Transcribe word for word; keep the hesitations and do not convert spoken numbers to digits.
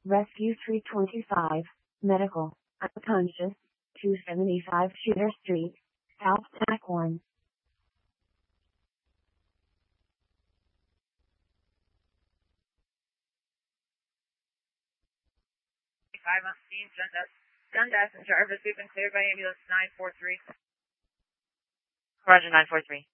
Rescue three twenty-five, Medical, unconscious, two seventy-five Shooter Street, South Taquan. Five on scene, Dundas. Dundas and Jarvis, we've been cleared by ambulance nine four three. Roger, nine four three.